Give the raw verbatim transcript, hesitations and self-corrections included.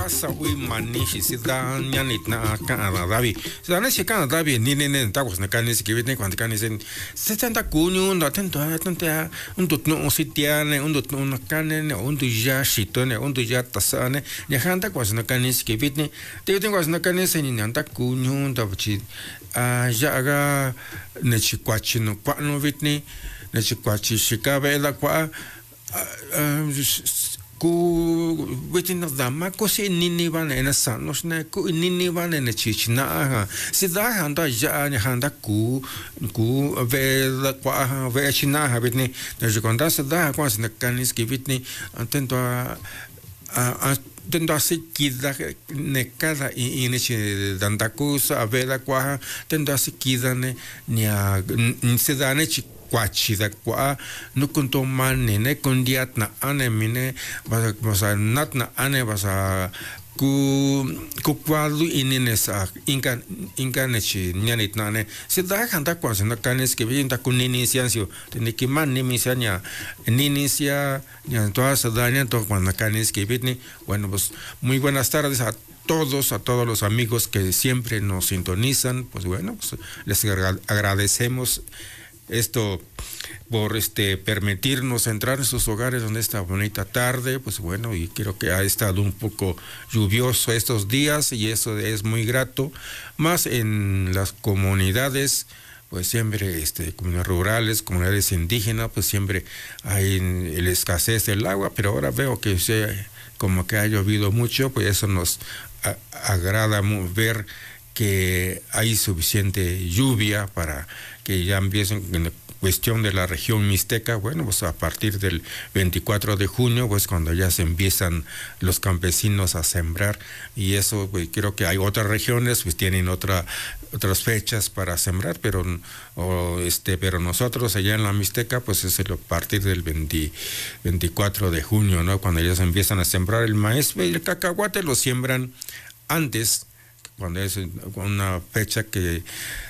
sa ui manishi si da nyanit na kana davi sa na si kana davi ni ni ni ta was na kana si kivit ni kwant kana sen se tanta kunyu na tento tanta un tut no sitiane un tut no kana ne un tu ja shito ne un tu ja tasane ne hanta was na kana si kivit ni te tengo was na kana sen ni anta kunyu da chi a ja ga ne chi kwachi no kwa no vitni ne chi kwachi shikabe la kwa ku wetin da ma ko se nini van ena sanos ne ku nini van ena chichna si da handa ja ne handa ku ku ve la kwa ve china ha bitni ne je konda se da kwa se ne kanis ki bitni atento a a tendo a se kida ne cada ine che dandakus a ve la kwa tendo a se kida ne nia se da ne chi kwachi da kwa no kunto mane ne kundiat na ane mine basa basa nat na ane basa ku ku kwalu inine sa inka inka ne chi nyanit na ne se da handa kwa se na kanes ke vinta kunini siancio tene ki man ni misania nini sia ya toda sa daña to cuando kanes ke vitni. Bueno, pues muy buenas tardes a todos, a todos los amigos que siempre nos sintonizan. Pues bueno, pues les agradecemos esto por este permitirnos entrar en sus hogares en esta bonita tarde. Pues bueno, y creo que ha estado un poco lluvioso estos días y eso es muy grato, más en las comunidades, pues siempre este comunidades rurales, comunidades indígenas, pues siempre hay la escasez del agua, pero ahora veo que se, como que ha llovido mucho, pues eso nos a, agrada ver que hay suficiente lluvia para que ya empiecen en la cuestión de la región mixteca. Bueno, pues a partir del veinticuatro de junio, pues cuando ya se empiezan los campesinos a sembrar, y eso pues, creo que hay otras regiones pues tienen otra otras fechas para sembrar, pero o este pero nosotros allá en la mixteca pues es a partir del veinte, veinticuatro de junio, ¿no? Cuando ya se empiezan a sembrar el maíz y el cacahuate lo siembran antes, cuando es una fecha que